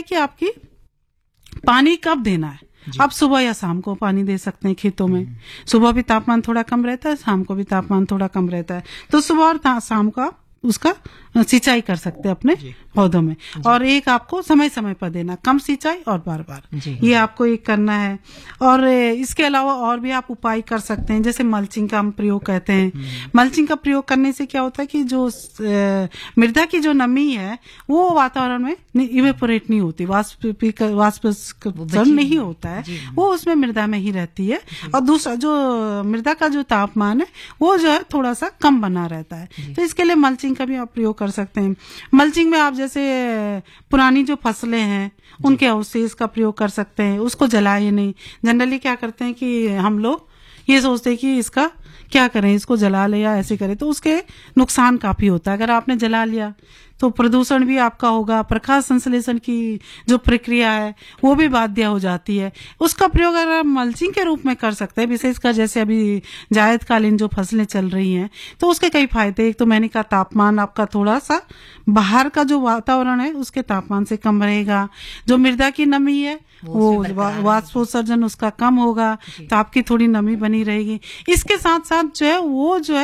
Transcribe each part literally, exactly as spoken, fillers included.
कि आपकी पानी कब देना है। आप सुबह या शाम को पानी दे सकते हैं खेतों में। सुबह भी तापमान थोड़ा कम रहता है, शाम को भी तापमान थोड़ा कम रहता है, तो सुबह और शाम को आप उसका सिंचाई कर सकते हैं अपने पौधों में। और एक आपको समय समय पर देना, कम सिंचाई और बार बार, ये आपको एक करना है। और इसके अलावा और भी आप उपाय कर सकते हैं, जैसे मल्चिंग का हम प्रयोग कहते हैं। मल्चिंग का प्रयोग करने से क्या होता है कि जो मृदा की जो नमी है वो वातावरण में इवेपोरेट नहीं होती, वाष्पीकरण नहीं होता है, वो उसमें मृदा में ही रहती है। और दूसरा जो मृदा का जो तापमान है वो जो है थोड़ा सा कम बना रहता है। तो इसके लिए मल्चिंग का भी आप प्रयोग कर सकते हैं। मल्चिंग में आप जैसे पुरानी जो फसलें हैं उनके अवशेष का प्रयोग कर सकते हैं, उसको जलाए नहीं। जनरली क्या करते हैं कि हम लोग ये सोचते हैं कि इसका क्या करें, इसको जला ले या ऐसे करें, तो उसके नुकसान काफी होता है। अगर आपने जला लिया तो प्रदूषण भी आपका होगा, प्रकाश संश्लेषण की जो प्रक्रिया है वो भी बाध्य हो जाती है। उसका प्रयोग अगर आप मल्चिंग के रूप में कर सकते हैं, विशेषकर जैसे अभी जायदकालीन जो फसलें चल रही हैं, तो उसके कई फायदे। एक तो मैंने कहा तापमान आपका थोड़ा सा बाहर का जो वातावरण है उसके तापमान से कम रहेगा, जो मृदा की नमी है वो वाष्पोत्सर्जन उसका कम होगा, तो आपकी थोड़ी नमी बनी रहेगी। इसके साथ साथ जो है वो जो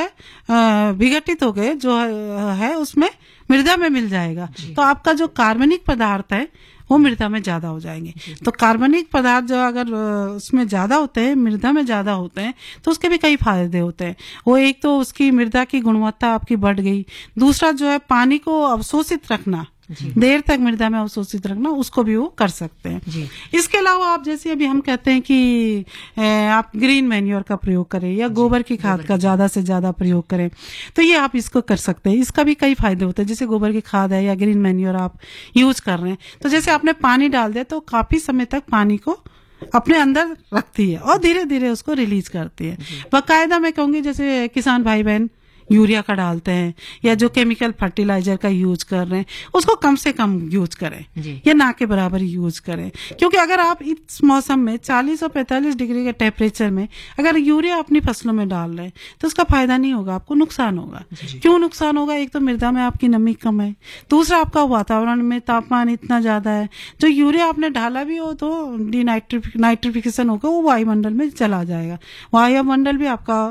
है विघटित हो गए जो है उसमें मृदा में मिल जाएगा, तो आपका जो कार्बनिक पदार्थ है वो मृदा में ज्यादा हो जाएंगे। तो कार्बनिक पदार्थ जो अगर उसमें ज्यादा होते हैं, मृदा में ज्यादा होते हैं, तो उसके भी कई फायदे होते हैं। वो एक तो उसकी मृदा की गुणवत्ता आपकी बढ़ गई, दूसरा जो है पानी को अवशोषित रखना, देर तक मृदा में अवशोषित रखना, उसको भी वो कर सकते हैं। इसके अलावा आप जैसे अभी हम कहते हैं कि आप ग्रीन मैन्योर का प्रयोग करें या गोबर की खाद का ज्यादा से ज्यादा प्रयोग करें, तो ये आप इसको कर सकते हैं। इसका भी कई फायदे होते हैं। जैसे गोबर की खाद है या ग्रीन मैन्योर आप यूज कर रहे हैं, तो जैसे आपने पानी डाल दिया तो काफी समय तक पानी को अपने अंदर रखती है और धीरे धीरे उसको रिलीज करती है। बाकायदा मैं कहूंगी जैसे किसान भाई बहन यूरिया का डालते हैं या जो केमिकल फर्टिलाइजर का यूज कर रहे हैं उसको कम से कम यूज करें या ना के बराबर यूज करें। क्योंकि अगर आप इस मौसम में चालीस और पैंतालीस डिग्री के टेम्परेचर में अगर यूरिया अपनी फसलों में डाल रहे हैं तो उसका फायदा नहीं होगा, आपको नुकसान होगा। क्यों नुकसान होगा? एक तो मृदा में आपकी नमी कम है, दूसरा आपका वातावरण में तापमान इतना ज्यादा है, जो यूरिया आपने डाला भी हो तो नाइट्रिफिकेशन होगा, वो वायुमंडल में चला जाएगा, वायुमंडल भी आपका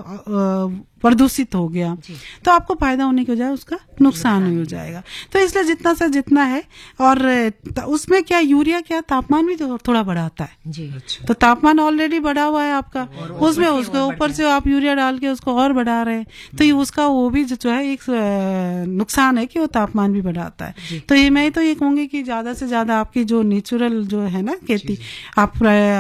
प्रदूषित हो गया, तो आपको फायदा होने की बजाय उसका नुकसान ही हो जाएगा। तो इसलिए जितना से जितना है, और उसमें क्या यूरिया क्या तापमान भी तो थोड़ा बढ़ाता है जी। अच्छा। तो तापमान ऑलरेडी बढ़ा हुआ है आपका, उसमें उसके ऊपर से आप यूरिया डाल के उसको और बढ़ा रहे हैं, तो ये उसका वो भी जो है एक नुकसान है कि वो तापमान भी बढ़ाता है। तो ये मैं तो ये कहूंगी कि ज्यादा से ज्यादा आपकी जो नेचुरल जो है ना खेती, आप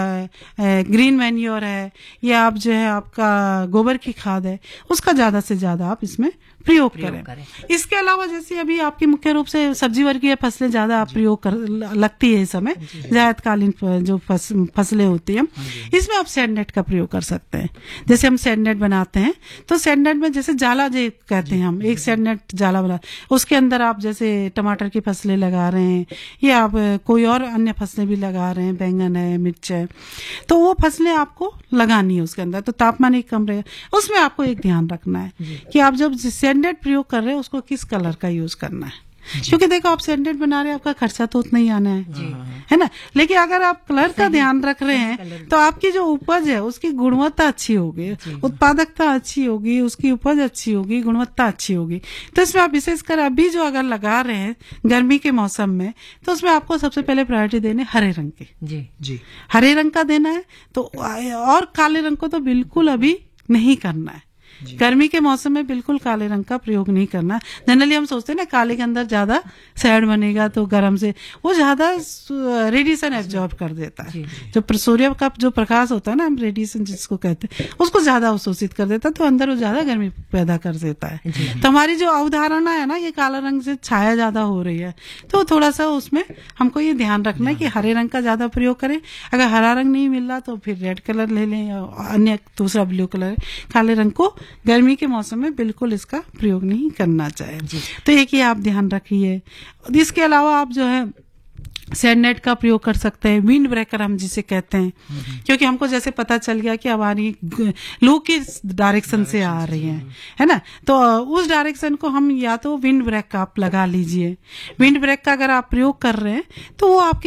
ग्रीन मैन्योर है या आप जो है आपका गोबर की खाद है, उसका ज्यादा से ज्यादा आप इसमें प्रयोग, प्रयोग करें।, करें इसके अलावा जैसे अभी आपकी मुख्य रूप से सब्जी वर्गीय फसलें ज्यादा आप प्रयोग कर लगती है इस समय, जायदकालीन जो फस, फसलें होती हैं, इसमें आप सैंडनेट का प्रयोग कर सकते हैं। जैसे हम सैंडनेट बनाते हैं तो सैंडनेट में जैसे जाला जो कहते हैं हम, एक सैंडनेट जाला बना, उसके अंदर आप जैसे टमाटर की फसलें लगा रहे हैं या आप कोई और अन्य फसलें भी लगा रहे हैं, बैंगन है, मिर्च है, तो वो फसलें आपको लगानी है उसके अंदर, तो तापमान एक कम रहेगा। उसमें आपको एक ध्यान रखना है कि आप जब सैंडनेट प्रयोग कर रहे हैं उसको किस कलर का यूज करना है, क्योंकि देखो आप सैंडनेट बना रहे हैं, आपका खर्चा तो उतना ही आना है, है ना। लेकिन अगर आप कलर का ध्यान रख रहे हैं तो आपकी जो उपज है उसकी गुणवत्ता अच्छी होगी, उत्पादकता अच्छी होगी, उसकी उपज अच्छी होगी, गुणवत्ता अच्छी होगी। तो इसमें आप विशेषकर अभी जो अगर लगा रहे हैं गर्मी के मौसम में, तो उसमें आपको सबसे पहले प्रायोरिटी देने हरे रंग की जी जी हरे रंग का देना है। तो और काले रंग को तो बिल्कुल अभी नहीं करना है। गर्मी के मौसम में बिल्कुल काले रंग का प्रयोग नहीं करना। जनरली हम सोचते हैं ना काले के अंदर ज्यादा सैड बनेगा तो गर्म से वो ज्यादा रेडिएशन एब्जॉर्ब कर देता है, जो सूर्य का जो प्रकाश होता है ना, हम रेडिएशन जिसको कहते हैं, उसको ज्यादा अवशोषित कर देता है, तो अंदर वो ज्यादा गर्मी पैदा कर देता है। तो हमारी जो अवधारणा है ना, ये काला रंग से छाया ज्यादा हो रही है, तो थोड़ा सा उसमें हमको ये ध्यान रखना है कि हरे रंग का ज्यादा प्रयोग करें। अगर हरा रंग नहीं मिल रहा तो फिर रेड कलर ले लें या अन्य दूसरा ब्लू कलर। काले रंग को गर्मी के मौसम में बिल्कुल इसका प्रयोग नहीं करना चाहिए, तो एक ही आप ध्यान रखिए। इसके अलावा आप जो है सैंडनेट का प्रयोग कर सकते हैं, विंड ब्रेकर हम जिसे कहते हैं, क्योंकि हमको जैसे पता चल गया कि हमारी लू किस डायरेक्शन से आ रही है, है ना, तो उस डायरेक्शन को हम या तो विंड ब्रेक का आप लगा लीजिए। विंड ब्रेक का अगर आप प्रयोग कर रहे हैं तो वो आपके